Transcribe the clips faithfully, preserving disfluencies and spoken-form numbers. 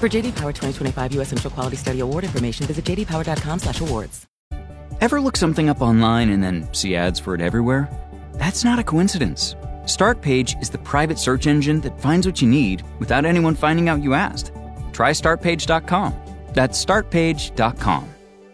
For J D Power twenty twenty-five U S Central Quality Study Award information, visit j d power dot com slash awards. Ever look something up online and then see ads for it everywhere? That's not a coincidence. Startpage is the private search engine that finds what you need without anyone finding out you asked. Try start page dot com. That's start page dot com.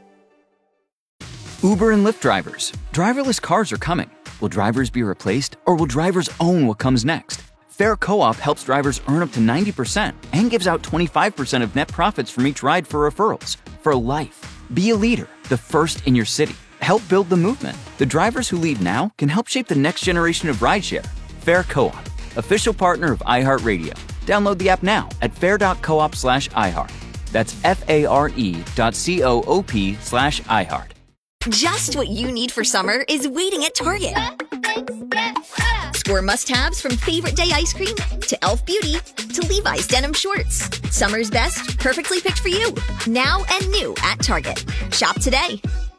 Uber and Lyft drivers. Driverless cars are coming. Will drivers be replaced, or will drivers own what comes next? Fair Co-op helps drivers earn up to ninety percent and gives out twenty-five percent of net profits from each ride for referrals. For life. Be a leader, the first in your city. Help build the movement. The drivers who lead now can help shape the next generation of rideshare. Fair Co-op, official partner of iHeartRadio. Download the app now at fair dot coop slash iHeart. That's F-A-R-E dot C-O-O-P slash iHeart. Just what you need for summer is waiting at Target. Score must-haves from Favorite Day ice cream to e l f Beauty to Levi's denim shorts. Summer's best, perfectly picked for you. Now and new at Target. Shop today.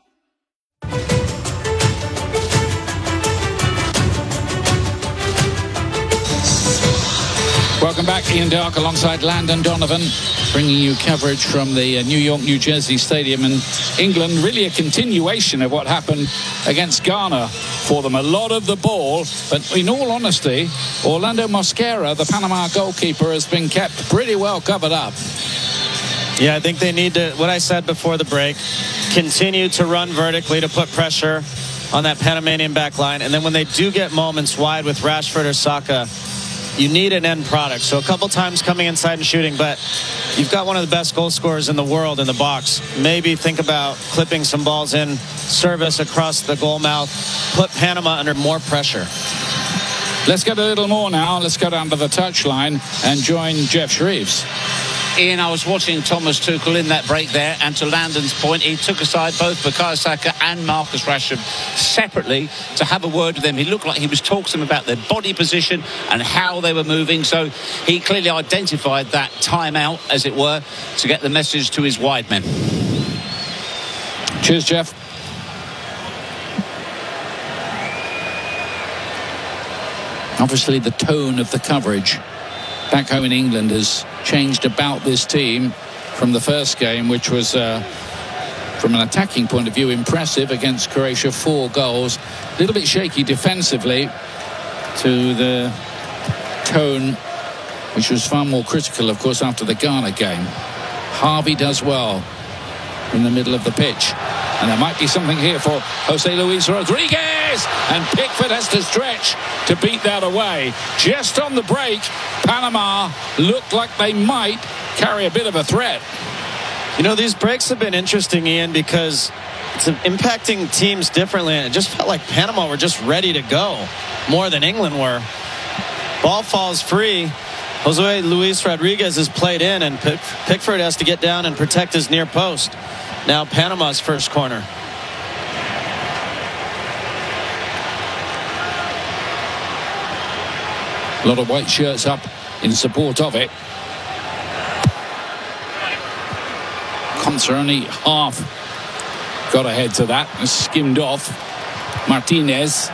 Welcome back, Ian Darke alongside Landon Donovan, bringing you coverage from the uh, New York, New Jersey Stadium in England. Really a continuation of what happened against Ghana for them. A lot of the ball, but in all honesty, Orlando Mosquera, the Panama goalkeeper, has been kept pretty well covered up. Yeah, I think they need to, what I said before the break, continue to run vertically to put pressure on that Panamanian back line. And then when they do get moments wide with Rashford or Saka, you need an end product. So a couple times coming inside and shooting, but you've got one of the best goal scorers in the world in the box. Maybe think about clipping some balls in, service across the goal mouth, put Panama under more pressure. Let's get a little more now. Let's go down to the touchline and join Jeff Shreves. Ian, I was watching Thomas Tuchel in that break there, and to Landon's point, he took aside both Bukayo Saka and Marcus Rashford separately to have a word with them. He looked like he was talking to them about their body position and how they were moving, so he clearly identified that timeout, as it were, to get the message to his wide men. Cheers, Jeff. Obviously, the tone of the coverage back home in England has changed about this team from the first game, which was, uh, from an attacking point of view, impressive against Croatia. Four goals. A little bit shaky defensively, to the tone, which was far more critical, of course, after the Ghana game. Harvey does well in the middle of the pitch. And there might be something here for Jose Luis Rodriguez. And Pickford has to stretch to beat that away. Just on the break, Panama looked like they might carry a bit of a threat. You know, these breaks have been interesting, Ian, because it's impacting teams differently. And it just felt like Panama were just ready to go more than England were. Ball falls free. Jose Luis Rodriguez is played in, and Pickford has to get down and protect his near post. Now Panama's first corner. A lot of white shirts up in support of it. Conser only half got ahead to that and skimmed off. Martinez.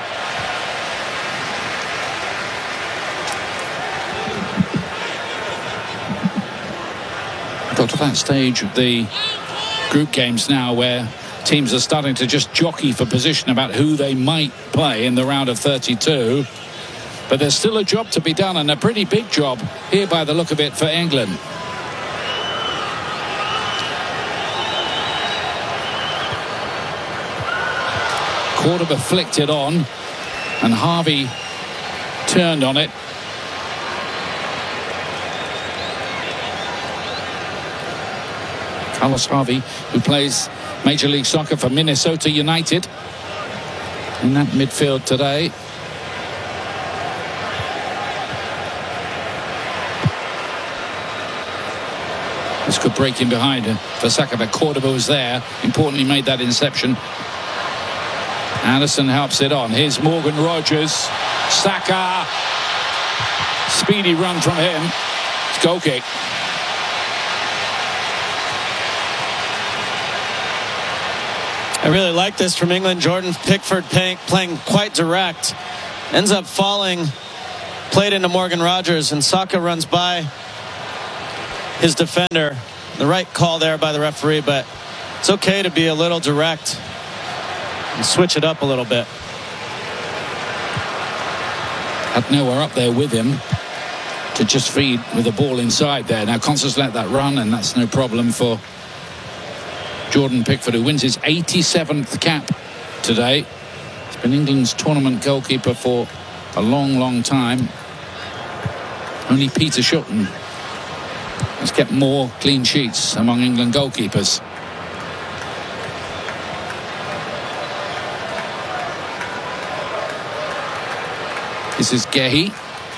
Got to that stage of the group games now where teams are starting to just jockey for position about who they might play in the round of thirty-two. But there's still a job to be done, and a pretty big job here by the look of it for England. Cordoba flicked it on, and Harvey turned on it. Carlos Harvey, who plays Major League Soccer for Minnesota United, in that midfield today. This could break in behind for Saka, but Cordoba was there. Importantly, made that interception. Anderson helps it on. Here's Morgan Rogers. Saka. Speedy run from him. It's goal kick. I really like this from England. Jordan Pickford playing, playing quite direct. Ends up falling. Played into Morgan Rogers, and Saka runs by. his defender. The right call there by the referee, but it's okay to be a little direct and switch it up a little bit. Had nowhere up there with him to just feed with the ball inside there. Now Constance let that run, and that's no problem for Jordan Pickford, who wins his eighty-seventh cap today. He's been England's tournament goalkeeper for a long, long time. Only Peter Shilton has kept more clean sheets among England goalkeepers. This is Gehi,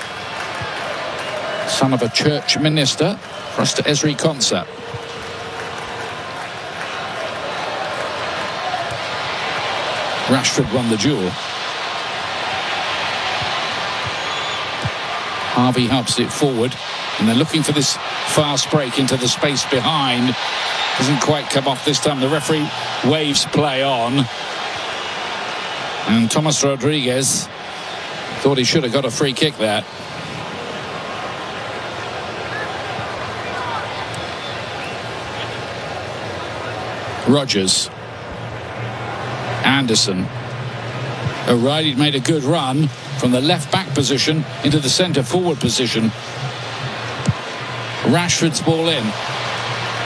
son of a church minister, cross to Esri Konsa. Rashford won the duel. Harvey helps it forward, and they're looking for this fast break into the space behind. Doesn't quite come off this time. The referee waves play on, and Thomas Rodriguez thought he should have got a free kick there. Rodgers, Anderson. O'Reilly made a good run from the left back position into the centre forward position. Rashford's ball in.